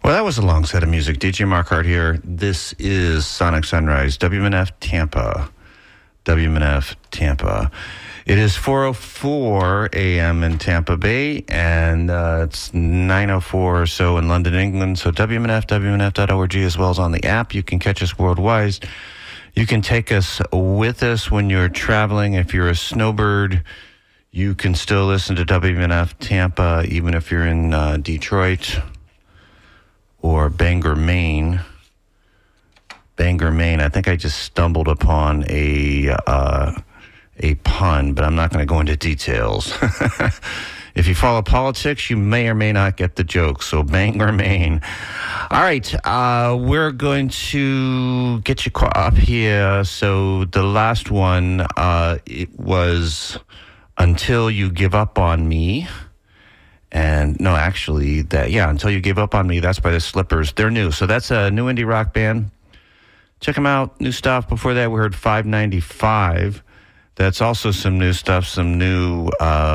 Well, that was a long set of music. DJ Mark Hart here. This is Sonic Sunrise, WMNF Tampa. WMNF Tampa. It is 4:04 a.m. in Tampa Bay, and it's 9:04 or so in London, England. So WMNF, WMNF.org, as well as on the app. You can catch us worldwide. You can take us with us when you're traveling. If you're a snowbird, you can still listen to WMNF Tampa, even if you're in Detroit or Bangor, Maine. Bangor, Maine. I think I just stumbled upon a pun, but I'm not going to go into details. If you follow politics, you may or may not get the joke. So Bangor, Maine. All right, we're going to get you caught up here. So the last one, it was Until You Give Up on Me. And no, actually, Until You Give Up on Me, that's by the Slippers. They're new. So that's a new indie rock band. Check them out. New stuff. Before that, we heard 595. That's also some new stuff, some new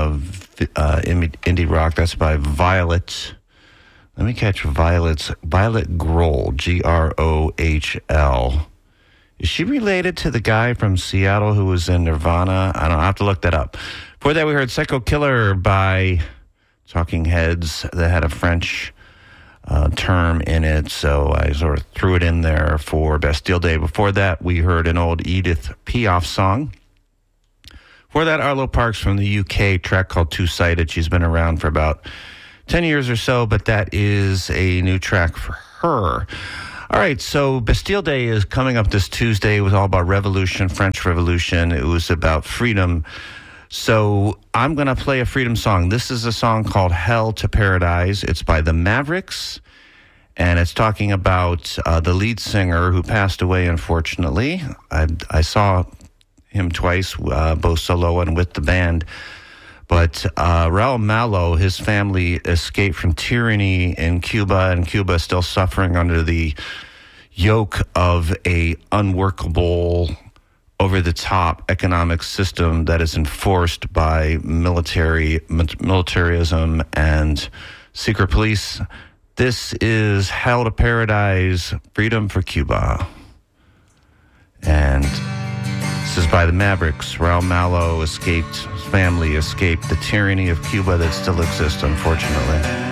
indie rock. That's by Violet. Let me catch Violet Grohl, Grohl. Is she related to the guy from Seattle who was in Nirvana? I don't know. I'll have to look that up. Before that, we heard Psycho Killer by Talking Heads that had a French term in it, so I sort of threw it in there for Bastille Day. Before that, we heard an old Edith Piaf song. Before that, Arlo Parks from the UK, track called Two-Sided. She's been around for about 10 years or so, but that is a new track for her. All right, so Bastille Day is coming up this Tuesday. It was all about revolution, French Revolution. It was about freedom. So I'm going to play a freedom song. This is a song called Hell to Paradise. It's by the Mavericks, and it's talking about the lead singer who passed away, unfortunately. I saw him twice, both solo and with the band. But Raul Malo, his family escaped from tyranny in Cuba, and Cuba is still suffering under the yoke of a unworkable, over-the-top economic system that is enforced by militarism and secret police. This is Hell to Paradise, Freedom for Cuba. And this is by the Mavericks. Raul Malo escaped, his family escaped the tyranny of Cuba that still exists, unfortunately.